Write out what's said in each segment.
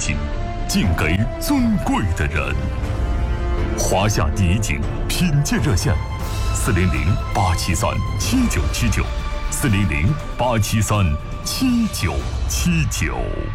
境，敬给尊贵的人。华夏第一境品鉴热线：400-873-7979，400-873-7979。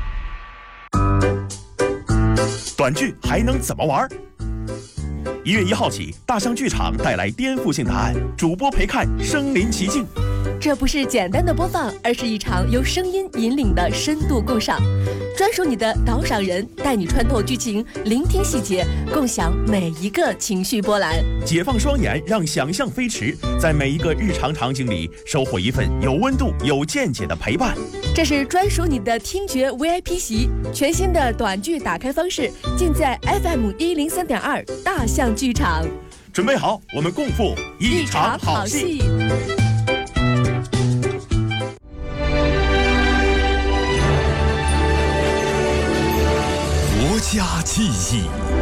短剧还能怎么玩？1月1号起，大象剧场带来颠覆性答案，主播陪看身临其境。 这不是简单的播放，而是一场由声音引领的深度共赏。专属你的导赏人，带你穿透剧情，聆听细节，共享每一个情绪波澜。 解放双眼，让想象飞驰，在每一个日常场景里收获一份有温度、有见解的陪伴。 这是专属你的听觉 VIP 席，全新的短剧打开方式，尽在 FM103.2大象剧场。 准备好，我们共赴一场好戏。 国家记忆。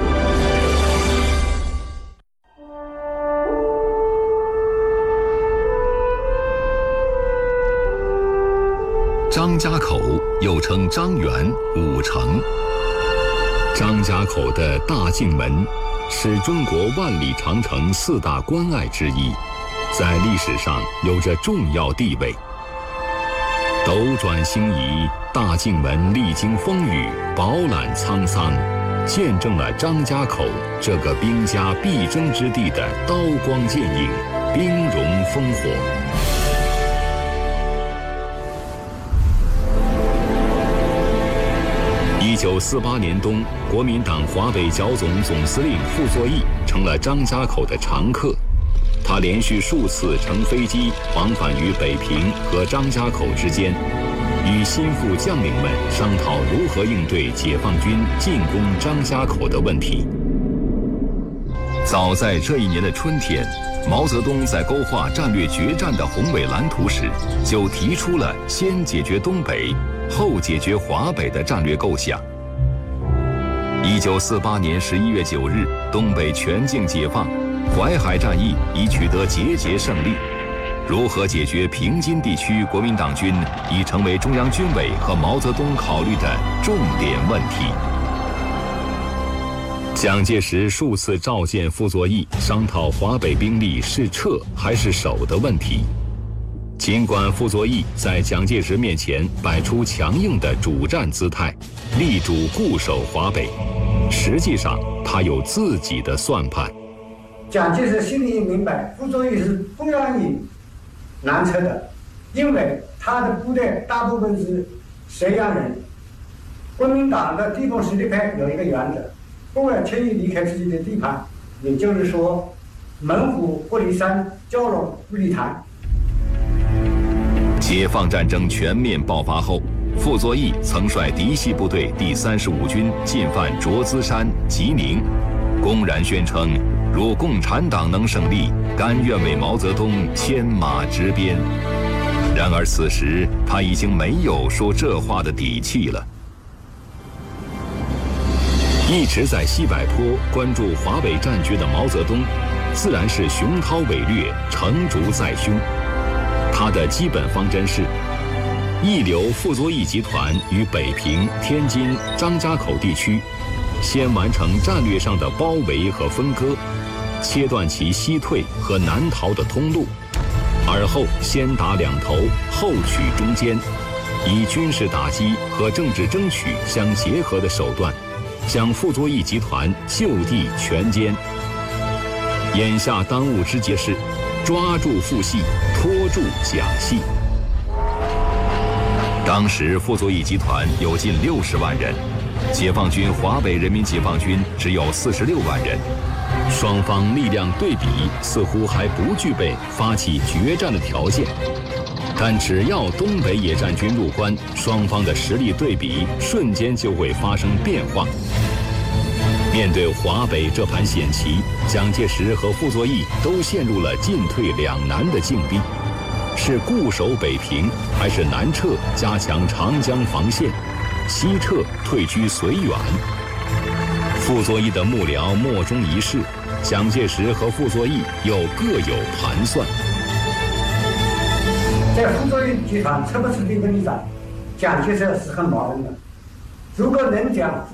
张家口又称张园、武城。张家口的大镜门是中国万里长城4大关隘之一，在历史上有着重要地位。斗转星移，大镜门历经风雨，饱览沧桑，见证了张家口这个兵家必争之地的刀光剑影，兵戎烽火。1948年冬，国民党华北剿总总司令傅作义成了张家口的常客。他连续数次乘飞机往返于北平和张家口之间，与心腹将领们商讨如何应对解放军进攻张家口的问题。早在这一年的春天，毛泽东在勾画战略决战的宏伟蓝图时，就提出了先解决东北，后解决华北的战略构想。1948年11月9日，东北全境解放，淮海战役已取得节节胜利。如何解决平津地区国民党军，已成为中央军委和毛泽东考虑的重点问题。蒋介石数次召见傅作义，商讨华北兵力是撤还是守的问题。尽管傅作义在蒋介石面前摆出强硬的主战姿态，力主固守华北，实际上他有自己的算盘。 蒋介石心里明白，傅作义是不让你南撤的，因为他的部队大部分是沈阳人。国民党的地方实力派有一个原则，不会轻易离开自己的地盘，也就是说，猛虎不离山，蛟龙不离潭。 解放战争全面爆发后，傅作义曾率嫡系部队第35军进犯卓资山、吉宁，公然宣称，如共产党能胜利，甘愿为毛泽东牵马执鞭。然而此时他已经没有说这话的底气了。一直在西柏坡关注华北战局的毛泽东，自然是雄韬伟略，成竹在胸。他的基本方针是：一流傅作义集团于北平、天津、张家口地区，先完成战略上的包围和分割，切断其西退和南逃的通路，而后先打两头，后取中间，以军事打击和政治争取相结合的手段，将傅作义集团就地全歼。眼下当务之急是抓住傅系，拖住蒋系。当时傅作义集团有近60万人，解放军华北人民解放军只有46万人，双方力量对比似乎还不具备发起决战的条件。但只要东北野战军入关，双方的实力对比瞬间就会发生变化。面对华北这盘险棋，蒋介石和傅作义都陷入了进退两难的境地，是固守北平，还是南撤加强长江防线，西撤退居绥远？傅作义的幕僚莫衷一是，蒋介石和傅作义又各有盘算。 在傅作义集团撤不撤这个问题上，蒋介石是很矛盾的。如果能将